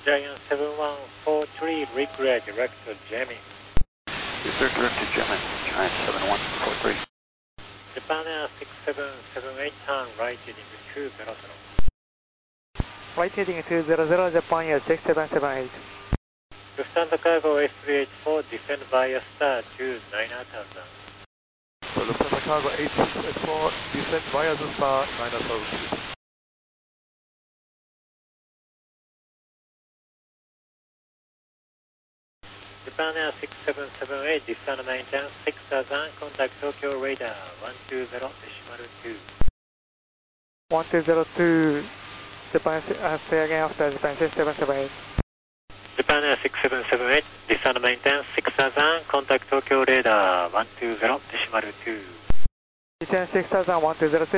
Giant 7143, regret directed jamming. Yes, sir, directed jamming. Giant 7143. Japan Air 6778, turn right heading 200. Right heading 200, Japan Air 6778. Lufthansa Cargo A384, descend via star 29000. So Lufthansa Cargo 8684, descend via the star 9000. Japan Air 6778, descend maintain 6000, contact Tokyo radar 120.2. 1202, Japan, say again after Japan 6778. Japan Air 6778, descend maintain 6000, contact Tokyo radar 120.2. Descend 6000, 1202.